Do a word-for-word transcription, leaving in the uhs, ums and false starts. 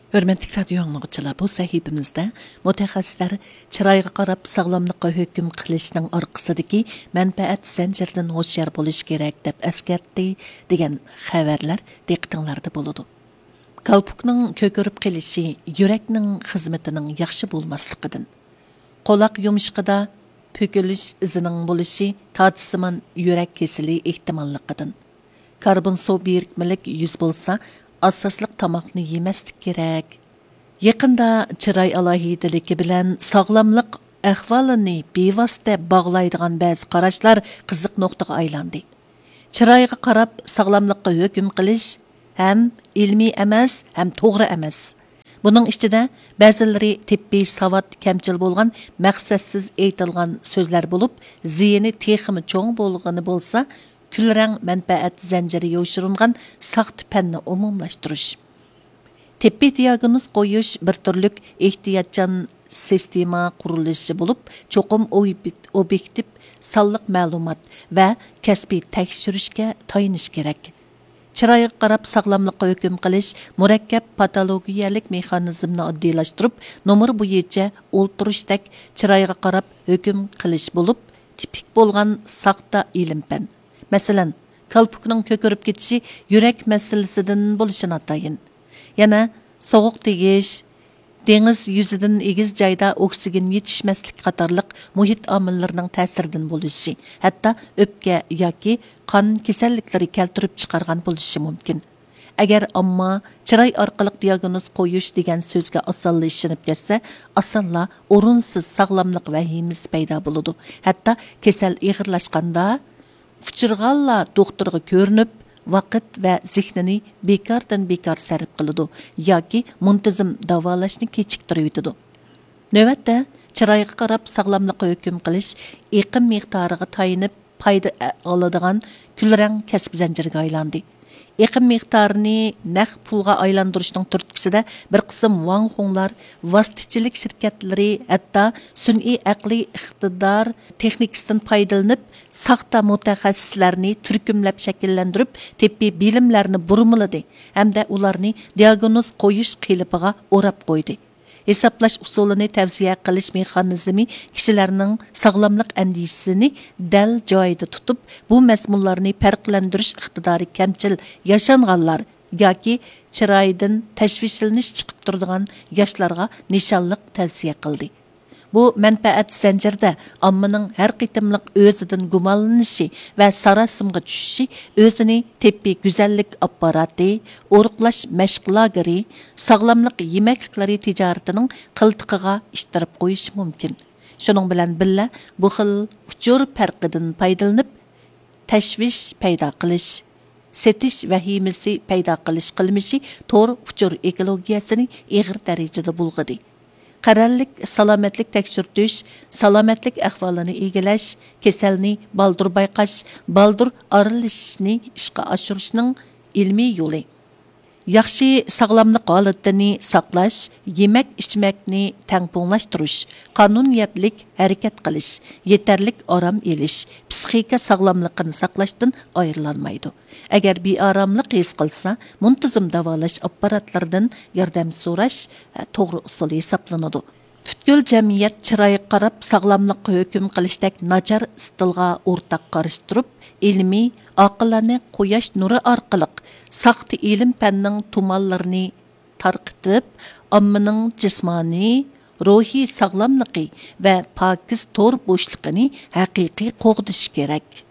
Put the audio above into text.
Hörmətli radio anlıqçılar, bu sahibimizdə mütəxəssislər çırayğa qarab sağlamlıqqa hökm qilishning orqasidagi mənfəət zənciridən hoşyar bo'lish kerak deb əskərtdi degan xəbərlər diqqətingizdə bo'ladi. Qalpukning ko'kirib qelishi yurakning xizmatining yaxshi bo'lmasligidan, qo'loq yumishqida pökülüş izining bo'lishi tatisiman yurak kesili ehtimolligidan, karbon suv birikmilik yuz bo'lsa asosliq tamoqni yemaslik kerak. Yaqinda chiroy alohidaligi bilan sog'lomlik ahvolini bevosita bog'laydigan ba'zi qarashlar qiziq nuqtaga aylandi. Chiroyga qarab sog'lomlikqa hukm qilish ham ilmiy emas, ham to'g'ri emas. Buning ichida ba'zilari tibbiy savod kamchil bo'lgan, maqsadsiz aytilgan so'zlar bo'lib, ziyini texmi cho'ng bo'lgani bo'lsa, külrang manfaat zanjiri yo'shirilgan saxt fanni umumlashtirish. Tibbiy diagnoz qo'yish bir turlik ehtiyotchan sistema qurilishi bo'lib, cho'qim obyektiv sonliq ma'lumot va kasbiy tekshirishga tayinish kerak. Chiroyga qarab sog'lomlikqa hukm qilish murakkab patologiyalik mexanizmni oddiylashtirib, nomer bo'yicha o'ltirishdek chiroyga qarab hukm qilish bo'lib, tipik bo'lgan saxta ilm-fan. Masalan, kalpukning ko'kirib ketishi yurak masalasidan bo'lishini atayin. Yana sovuq tegish, dengiz yuzidan egiz joyda oksigen yetishmaslik qatorliq muhit omillarining ta'siridan bo'lishi, hatto o'pka yoki qon kasalliklari keltirib chiqargan bo'lishi mumkin. Agar ammo chiroy orqali diagnoz qo'yish degan so'zga osonlashib ketsa, osonla o'rinsiz sog'lomlik vahimasi paydo bo'ladi. Hatto kasal ig'irlashganda Uçurğalla doktorga ko'rinib, vaqt va zehnini bekardan bekar sarf qiladi yoki muntazam davolashni kechiktirib. Navbatda chiroyga qarab sog'lomlikqa hukm qilish eqim miqdoriga tayinib foyda oladigan kulrang kasb zanjiriga aylandi. Eqim miqdorini naq pulga aylantirishning turtkisida bir qism vanxonglar, vositachilik shirkatlari, hatto sun'iy aqliy iqtidor texnikasidan foydalanib, saxta mutaxassislarni turkumlab shakllantirib, tibbiy bilimlarni burmiladi hamda ularni diagnoz qo'yish qilipiga o'rab qo'ydi. Hesaplash usulini tavsiya qilish mexanizmi kishilarning sog'lomlik andisini dal joyida tutib, bu mazmunlarni farqlantirish iqtidori kamchil yashanganlar yoki chiroydan tashvishlanish chiqib turadigan yoshlarga nishonliq tavsiya qildi. Bu manfaat zanjirida ommaning har qitimliq o'zidan gumonlanishi va sarasimga tushishi o'zini tibbiy go'zallik apparati, o'riqlash mashqlagari, sog'lomlik yemakliklari tijoratining qiltiqiga ishtirib qo'yishi mumkin. Shuning bilan birga bu xil uchur farqidan foydalanib tashvish paydo qilish, setish vahimasi paydo qilish qilmishi to'r uchur ekologiyasini ig'ir darajada bulg'adi. Qarallik salomatlik tekshirtish, salomatlik ahvolini egalash, kasalni baldur bayqash, baldur aralashishni ishga oshirishning ilmiy yo'li. Yaxshi sog'lomlik holatini saqlash, yemak ichmakni tangpunglashtirish, qonuniyatlik harakat qilish, yetarlik orom elish, psixika sog'lomligini saqlashdan ayrilanmaydi. Agar beoromlik his qilsa, muntazam davolash apparatlaridan yordam so'rash to'g'ri usul hisoblanadi. Butkul jamiyat chiroyga qarab sog'lomlikqa hukm qilishdek nachar istilga o'rtaq qarashtirib, ilmiy aqllarni quyosh nuri orqali saxta ilm fanning tumanlarini tarqitib, ommaning jismoniy, ruhiy sog'lomligi va pokiz to'r bo'shligini haqiqiy qo'g'dish kerak.